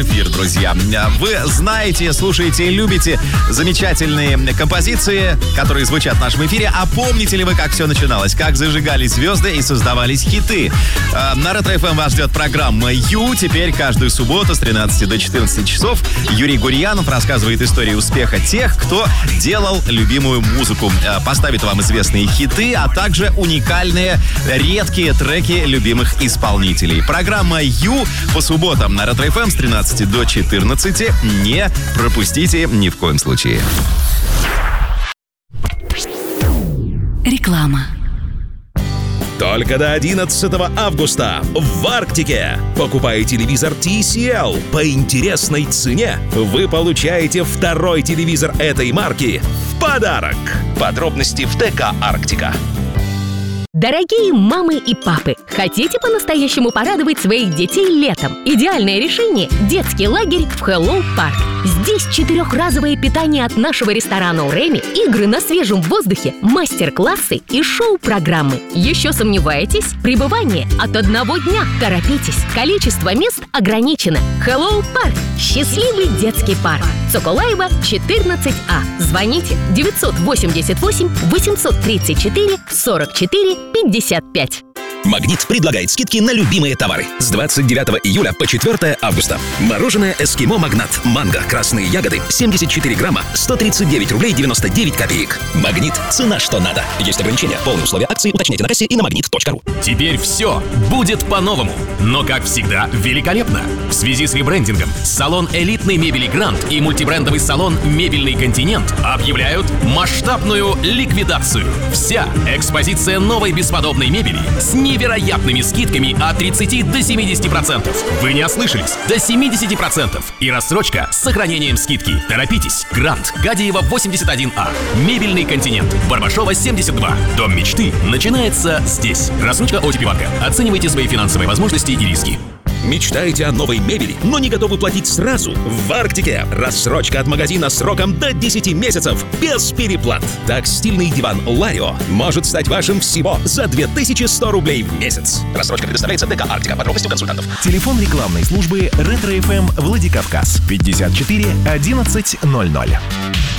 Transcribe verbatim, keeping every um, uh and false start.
Эфир, друзья. Вы знаете, слушаете и любите замечательные композиции, которые звучат в нашем эфире. А помните ли вы, как все начиналось? Как зажигались звезды и создавались хиты? На Ретро-эф эм вас ждет программа «Ю». Теперь каждую субботу с тринадцати до четырнадцати часов Юрий Гурьянов рассказывает истории успеха тех, кто делал любимую музыку. Поставит вам известные хиты, а также уникальные, редкие треки любимых исполнителей. Программа «Ю» по субботам на Ретро-эф эм с тринадцати до четырнадцати. Не пропустите ни в коем случае. Реклама. Только до одиннадцатого августа в Арктике. Покупая телевизор ти си эл по интересной цене, вы получаете второй телевизор этой марки в подарок. Подробности в ТК «Арктика». Дорогие мамы и папы, хотите по-настоящему порадовать своих детей летом? Идеальное решение – детский лагерь в Hello Park. Здесь четырехразовое питание от нашего ресторана «Уреми», игры на свежем воздухе, мастер-классы и шоу-программы. Еще сомневаетесь? Пребывание от одного дня. Торопитесь, количество мест ограничено. Hello Park – счастливый детский парк. Соколаева, четырнадцать А. Звоните девятьсот восемьдесят восемь восемьсот тридцать четыре сорок четыре пятьдесят пять. «Магнит» предлагает скидки на любимые товары. С двадцать девятого июля по четвёртое августа. Мороженое «Эскимо Магнат». Манго, красные ягоды, семьдесят четыре грамма, сто тридцать девять рублей девяносто девять копеек. «Магнит» – цена что надо. Есть ограничения. Полные условия акции уточняйте на кассе и на магнит точка ру. Теперь все будет по-новому. Но, как всегда, великолепно. В связи с ребрендингом салон элитной мебели «Грант» и мультибрендовый салон «Мебельный континент» объявляют масштабную ликвидацию. Вся экспозиция новой бесподобной мебели с невероятными скидками от тридцати до семидесяти процентов. Вы не ослышались. До семидесяти процентов. И рассрочка с сохранением скидки. Торопитесь. Грант. Гадиева, восемьдесят один А. Мебельный континент. Барбашова, семьдесят два. Дом мечты начинается здесь. Рассрочка о ти пи-банка. Оценивайте свои финансовые возможности и риски. Мечтаете о новой мебели, но не готовы платить сразу? В Арктике рассрочка от магазина сроком до десяти месяцев без переплат. Так стильный диван Ларио может стать вашим всего за две тысячи сто рублей в месяц. Рассрочка предоставляется ТК «Арктика». Подробности у консультантов. Телефон рекламной службы Ретро-эф эм Владикавказ пятьдесят четыре одиннадцать ноль ноль.